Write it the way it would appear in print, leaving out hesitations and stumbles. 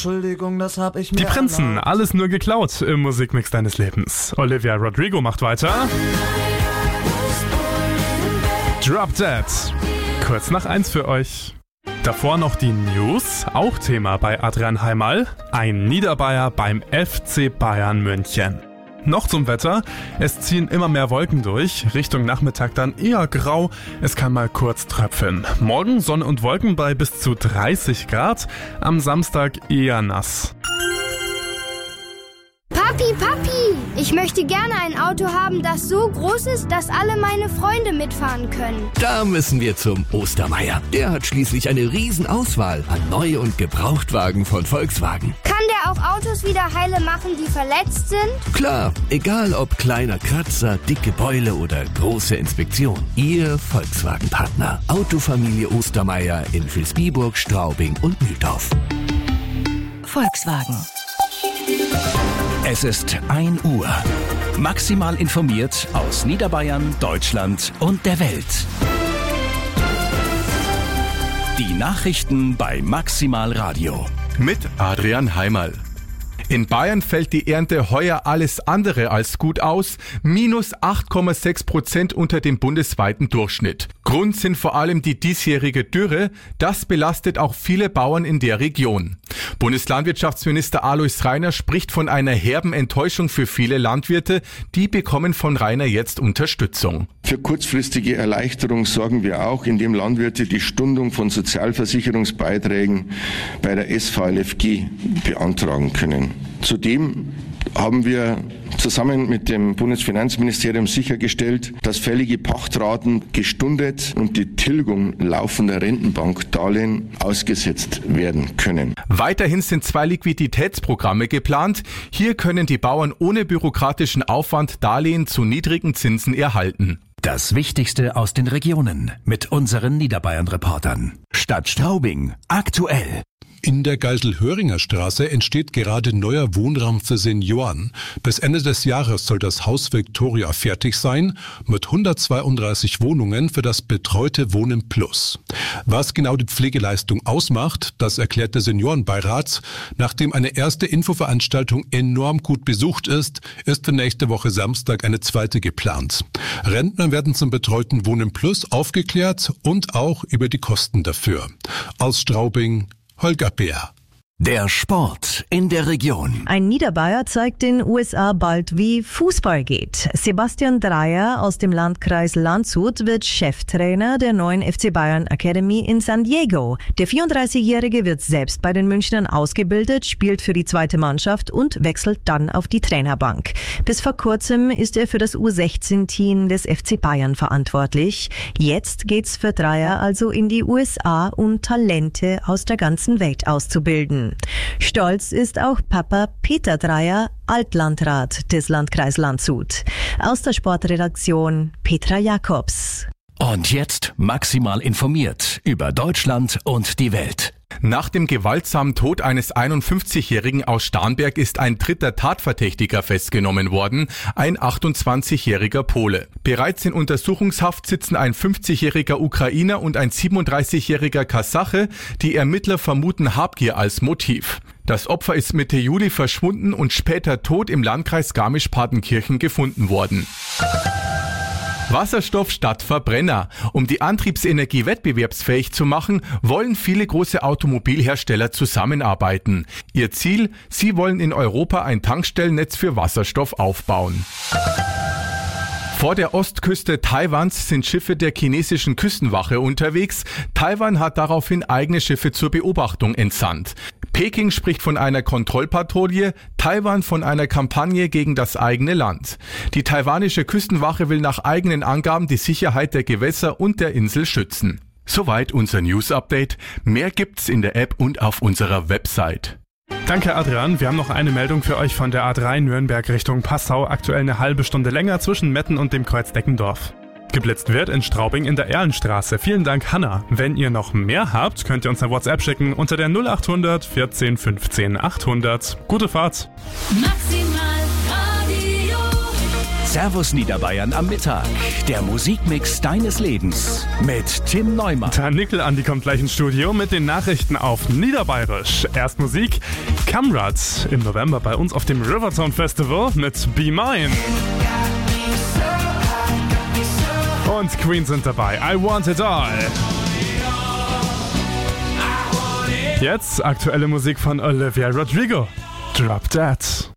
Entschuldigung, das hab ich mir Die Prinzen, erlaubt. alles nur geklaut im Musikmix deines Lebens. Olivia Rodrigo macht weiter. Drop Dead. Kurz nach 1 für euch. Davor noch die News, auch Thema bei Adrian Heimal. Ein Niederbayer beim FC Bayern München. Noch zum Wetter, es ziehen immer mehr Wolken durch, Richtung Nachmittag dann eher grau, es kann mal kurz tröpfeln. Morgen Sonne und Wolken bei bis zu 30 Grad, am Samstag eher nass. Papi, ich möchte gerne ein Auto haben, das so groß ist, dass alle meine Freunde mitfahren können. Da müssen wir zum Ostermeier. Der hat schließlich eine Riesenauswahl an Neu- und Gebrauchtwagen von Volkswagen. Kann der auch Autos wieder heile machen, die verletzt sind? Klar, egal ob kleiner Kratzer, dicke Beule oder große Inspektion. Ihr Volkswagen-Partner. Autofamilie Ostermeier in Vilsbiburg, Straubing und Mühldorf. Volkswagen. Es ist 1 Uhr. Maximal informiert aus Niederbayern, Deutschland und der Welt. Die Nachrichten bei Maximal Radio. Mit Adrian Heimal. In Bayern fällt die Ernte heuer alles andere als gut aus, minus 8,6% unter dem bundesweiten Durchschnitt. Grund sind vor allem die diesjährige Dürre, das belastet auch viele Bauern in der Region. Bundeslandwirtschaftsminister Alois Rainer spricht von einer herben Enttäuschung für viele Landwirte, die bekommen von Rainer jetzt Unterstützung. Für kurzfristige Erleichterung sorgen wir auch, indem Landwirte die Stundung von Sozialversicherungsbeiträgen bei der SVLFG beantragen können. Zudem haben wir zusammen mit dem Bundesfinanzministerium sichergestellt, dass fällige Pachtraten gestundet und die Tilgung laufender Rentenbankdarlehen ausgesetzt werden können. Weiterhin sind 2 Liquiditätsprogramme geplant. Hier können die Bauern ohne bürokratischen Aufwand Darlehen zu niedrigen Zinsen erhalten. Das Wichtigste aus den Regionen mit unseren Niederbayern-Reportern. Stadt Straubing, aktuell. In der Geisel-Höringer Straße entsteht gerade neuer Wohnraum für Senioren. Bis Ende des Jahres soll das Haus Victoria fertig sein, mit 132 Wohnungen für das betreute Wohnen Plus. Was genau die Pflegeleistung ausmacht, das erklärt der Seniorenbeirat. Nachdem eine erste Infoveranstaltung enorm gut besucht ist für nächste Woche Samstag eine zweite geplant. Rentner werden zum betreuten Wohnen Plus aufgeklärt und auch über die Kosten dafür. Aus Straubing, Holger Bär. Der Sport in der Region. Ein Niederbayer zeigt den USA bald, wie Fußball geht. Sebastian Dreyer aus dem Landkreis Landshut wird Cheftrainer der neuen FC Bayern Academy in San Diego. Der 34-Jährige wird selbst bei den Münchnern ausgebildet, spielt für die zweite Mannschaft und wechselt dann auf die Trainerbank. Bis vor kurzem ist er für das U16-Team des FC Bayern verantwortlich. Jetzt geht's für Dreyer also in die USA, um Talente aus der ganzen Welt auszubilden. Stolz ist auch Papa Peter Dreyer, Altlandrat des Landkreis Landshut. Aus der Sportredaktion Petra Jakobs. Und jetzt maximal informiert über Deutschland und die Welt. Nach dem gewaltsamen Tod eines 51-Jährigen aus Starnberg ist ein dritter Tatverdächtiger festgenommen worden, ein 28-jähriger Pole. Bereits in Untersuchungshaft sitzen ein 50-jähriger Ukrainer und ein 37-jähriger Kasache. Die Ermittler vermuten Habgier als Motiv. Das Opfer ist Mitte Juli verschwunden und später tot im Landkreis Garmisch-Partenkirchen gefunden worden. Wasserstoff statt Verbrenner. Um die Antriebsenergie wettbewerbsfähig zu machen, wollen viele große Automobilhersteller zusammenarbeiten. Ihr Ziel: Sie wollen in Europa ein Tankstellennetz für Wasserstoff aufbauen. Vor der Ostküste Taiwans sind Schiffe der chinesischen Küstenwache unterwegs. Taiwan hat daraufhin eigene Schiffe zur Beobachtung entsandt. Peking spricht von einer Kontrollpatrouille, Taiwan von einer Kampagne gegen das eigene Land. Die taiwanische Küstenwache will nach eigenen Angaben die Sicherheit der Gewässer und der Insel schützen. Soweit unser News-Update. Mehr gibt's in der App und auf unserer Website. Danke Adrian, wir haben noch eine Meldung für euch von der A3 Nürnberg Richtung Passau, aktuell eine halbe Stunde länger zwischen Metten und dem Kreuz Deckendorf. Geblitzt wird in Straubing in der Erlenstraße. Vielen Dank, Hanna. Wenn ihr noch mehr habt, könnt ihr uns eine WhatsApp schicken unter der 0800 14 15 800. Gute Fahrt. Maximal Radio. Servus Niederbayern am Mittag. Der Musikmix deines Lebens mit Tim Neumann. Der Nickel Andi kommt gleich ins Studio mit den Nachrichten auf Niederbayerisch. Erst Musik, Kamrat im November bei uns auf dem Rivertown Festival mit Be Mine. Und Queen sind dabei, I Want It All. Jetzt aktuelle Musik von Olivia Rodrigo, Drop Dead.